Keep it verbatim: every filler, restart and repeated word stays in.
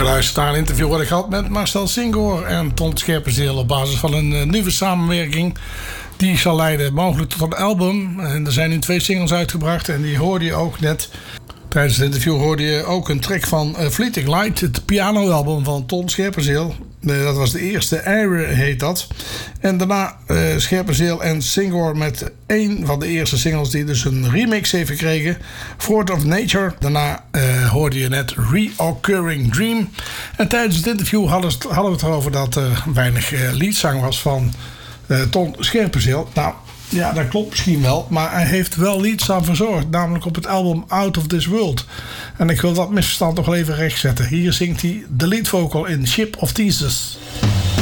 geluisterd naar een interview wat ik had met Marcel Singoor en Ton Scherpenzeel op basis van een uh, nieuwe samenwerking die zal leiden mogelijk tot een album. En er zijn nu twee singles uitgebracht en die hoorde je ook net. Tijdens het interview hoorde je ook een track van uh, Fleeting Light, het pianoalbum van Ton Scherpenzeel. Uh, dat was de eerste, Air heet dat. En daarna uh, Scherpenzeel en Singoor met één van de eerste singles die dus een remix heeft gekregen, Force of Nature. Daarna uh, hoorde je net Reoccurring Dream. En tijdens het interview hadden, hadden we het erover dat er weinig uh, leadzang was van uh, Ton Scherpenzeel. Nou, ja, dat klopt misschien wel, maar hij heeft wel leads aan verzorgd, namelijk op het album Out of This World. En ik wil dat misverstand nog wel even rechtzetten. Hier zingt hij de lead vocal in Ship of Thesis.